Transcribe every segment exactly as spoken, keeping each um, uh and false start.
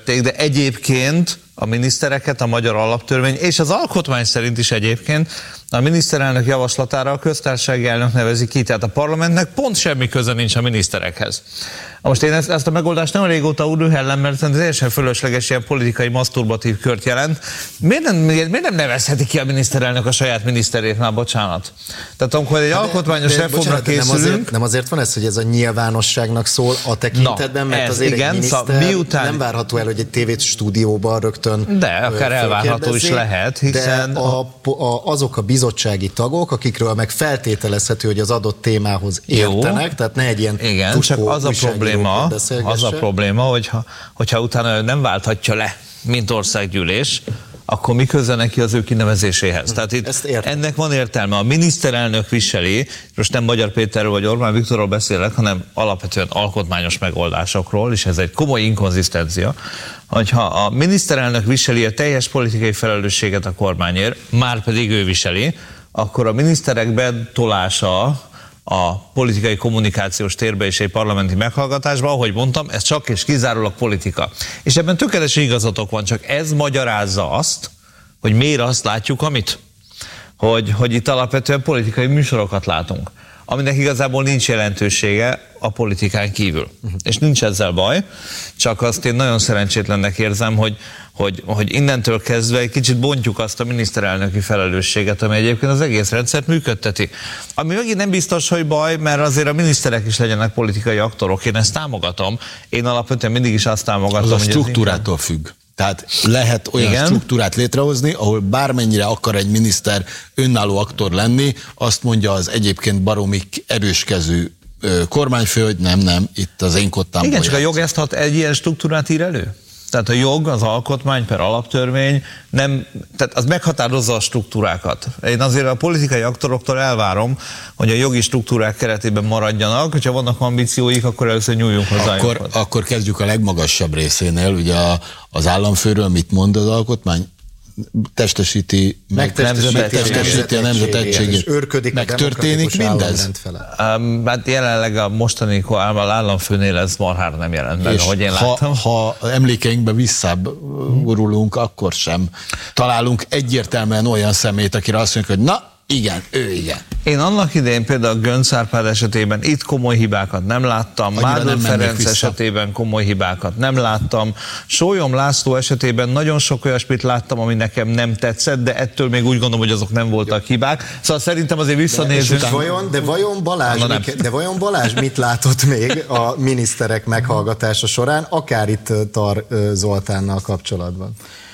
vették, de egyébként a minisztereket a magyar alaptörvény és az alkotmány szerint is egyébként a miniszterelnök javaslatára a köztársasági elnök nevezi ki, tehát a parlamentnek pont semmi köze nincs a miniszterekhez. Most én ezt, ezt a megoldást nem régóta úgy hellem, mert ez teljesen fölösleges ilyen politikai maszturbatív kört jelent. Miért nem, miért nem nevezheti ki a miniszterelnök a saját miniszterét, már bocsánat? Tehát amikor egy de, alkotmányos de, reformra bocsánat, készülünk... Nem azért, nem azért van ez, hogy ez a nyilvánosságnak szól a tekintetben, Na, mert ez, azért igen, egy miniszter szóval miután... nem várható el, hogy egy tévé stúdióban rögtön... De, akár elvárható is lehet, hiszen... De a, a, azok a bizottsági tagok, akikről meg feltételezhető, hogy az adott témához értenek, jó, tehát ne egy ilyen igen, csak az a probléma, az a probléma, hogyha, hogyha utána nem válthatja le, mint országgyűlés, akkor mi köze neki az ő kinevezéséhez? Tehát itt ennek van értelme. A miniszterelnök viseli, most nem Magyar Péterről vagy Orbán Viktorról beszélek, hanem alapvetően alkotmányos megoldásokról, és ez egy komoly inkonzisztencia, hogyha a miniszterelnök viseli a teljes politikai felelősséget a kormányért, már pedig ő viseli, akkor a miniszterekben tolása a politikai kommunikációs térbe és egy parlamenti meghallgatásba, ahogy mondtam, ez csak és kizárólag politika. És ebben tökéletesen igazatok van, csak ez magyarázza azt, hogy miért azt látjuk, amit? Hogy, hogy itt alapvetően politikai műsorokat látunk, aminek igazából nincs jelentősége a politikán kívül. Uh-huh. És nincs ezzel baj, csak azt én nagyon szerencsétlennek érzem, hogy, hogy, hogy innentől kezdve egy kicsit bontjuk azt a miniszterelnöki felelősséget, ami egyébként az egész rendszert működteti. Ami megint nem biztos, hogy baj, mert azért a miniszterek is legyenek politikai aktorok, én ezt támogatom. Én alapvetően mindig is azt támogatom, az a struktúrától függ. Tehát lehet olyan Igen. struktúrát létrehozni, ahol bármennyire akar egy miniszter önálló aktor lenni, azt mondja az egyébként baromi erőskező kormányfő, hogy nem, nem, itt az én kottámból. Igen, csak a jog ezt hat egy ilyen struktúrát ír elő? Tehát a jog, az alkotmány per alaptörvény, nem, tehát az meghatározza a struktúrákat. Én azért a politikai aktoroktól elvárom, hogy a jogi struktúrák keretében maradjanak, hogyha vannak ambícióik, akkor először nyúljunk hozzá. Akkor, akkor kezdjük a legmagasabb részénél, ugye a, az államfőről mit mond az alkotmány? Testesíti, megtestesíti a nemzetegységét. Megtörténik mindez? Um, hát jelenleg a mostani államfőnél ez marhára nem jelent meg, ahogy én ha, láttam. Ha emlékeinkbe visszagurulunk, akkor sem találunk egyértelműen olyan szemét, akire azt mondjuk, hogy na, igen, ő igen. Én annak idején például Göncz Árpád esetében itt komoly hibákat nem láttam, Mádl Ferenc esetében komoly hibákat nem láttam, Sólyom László esetében nagyon sok olyasmit láttam, ami nekem nem tetszett, de ettől még úgy gondolom, hogy azok nem voltak hibák. Szóval szerintem azért visszanézünk. De, vajon, de, vajon Balázs, Na, de vajon Balázs mit látott még a miniszterek meghallgatása során, akár itt Tar Zoltánnal kapcsolatban?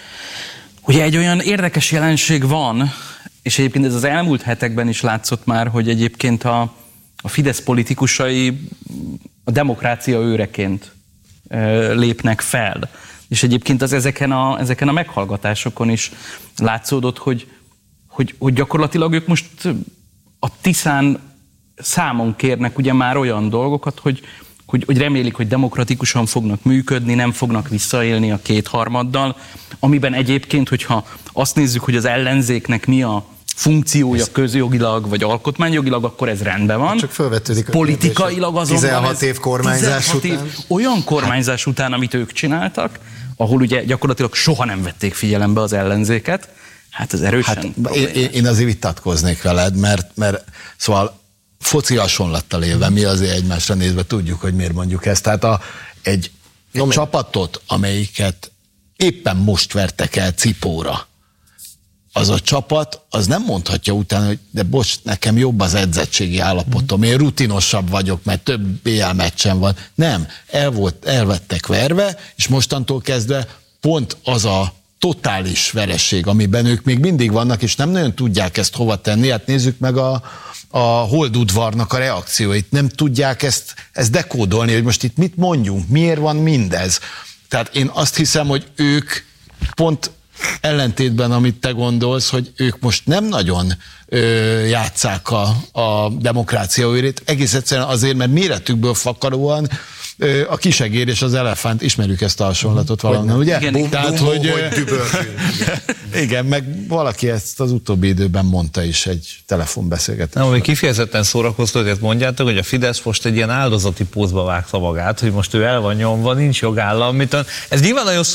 Ugye egy olyan érdekes jelenség van, és egyébként ez az elmúlt hetekben is látszott már, hogy egyébként a, a Fidesz politikusai a demokrácia őreként e, lépnek fel. És egyébként az ezeken a, ezeken a meghallgatásokon is látszódott, hogy, hogy, hogy gyakorlatilag ők most a Tiszán számon kérnek ugye már olyan dolgokat, hogy, hogy, hogy remélik, hogy demokratikusan fognak működni, nem fognak visszaélni a kétharmaddal, amiben egyébként, hogyha azt nézzük, hogy az ellenzéknek mi a funkciója közjogilag vagy alkotmányjogilag, akkor ez rendben van. Csak felvetődik a politikailag azonban tizenhat év kormányzás után. Év, olyan kormányzás után, amit ők csináltak, ahol ugye gyakorlatilag soha nem vették figyelembe az ellenzéket, hát ez erősen hát, én, én azért vitatkoznék veled, mert, mert szóval foci hasonlattal élve, mi azért egymásra nézve tudjuk, hogy miért mondjuk ezt. Tehát a, egy, egy no, csapatot, amelyiket éppen most vertek el cipóra, az a csapat, az nem mondhatja utána, hogy de bocs, nekem jobb az edzettségi állapotom, én rutinosabb vagyok, mert több bé el meccsen van. Nem, el volt, elvettek verve, és mostantól kezdve pont az a totális vereség, amiben ők még mindig vannak, és nem nagyon tudják ezt hova tenni. Hát nézzük meg a, a holdudvarnak a reakcióit. Nem tudják ezt, ezt dekódolni, hogy most itt mit mondjunk, miért van mindez. Tehát én azt hiszem, hogy ők pont ellentétben, amit te gondolsz, hogy ők most nem nagyon ö, játsszák a, a demokrácia őrét, egész egyszerűen azért, mert méretükből fakadóan ö, a kisegér és az elefánt, ismerjük ezt a hasonlatot valahonnan, ugye? Igen, igen. Tehát, Bum, hogy, bum, hogy igen, meg valaki ezt az utóbbi időben mondta is egy telefonbeszélgetésben. Nem, hogy kifejezetten szórakoztató, hogy mondjátok, hogy a Fidesz most egy ilyen áldozati pózba vágta magát, hogy most ő el van nyomva, nincs jogállam, mit, ez nyilván nagyon